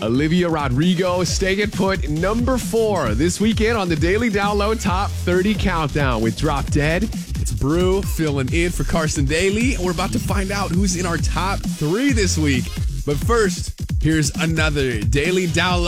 Olivia Rodrigo staying put number 4 this weekend on the Daily Download Top 30 Countdown with Drop Dead. It's Brew filling in for Carson Daly. We're about to find out who's in our top 3 this week. But first, here's another Daily Download